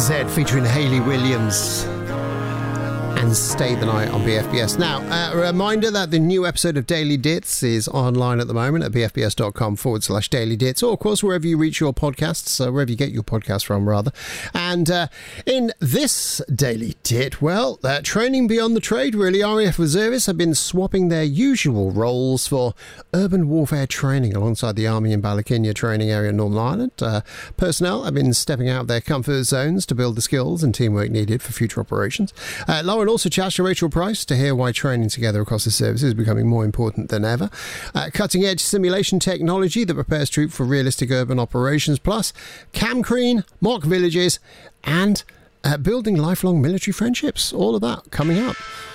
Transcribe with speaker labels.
Speaker 1: Z featuring Hayley Williams and Stay the Night on BFBS. Now, a reminder that the new episode of Daily Dits is online at the moment at bfbs.com/Daily Dits, or of course wherever you reach your podcasts, wherever you get your podcasts from rather. And in this Daily Dit, well, training beyond the trade really. RAF reservists have been swapping their usual roles for urban warfare training alongside the Army in Balakinya training area in Northern Ireland. Personnel have been stepping out of their comfort zones to build the skills and teamwork needed for future operations. Lauren also chats to Rachel Price to hear why training together across the service is becoming more important than ever. Cutting-edge simulation technology that prepares troops for realistic urban operations, plus Camcreen, mock villages, and building lifelong military friendships. All of that coming up.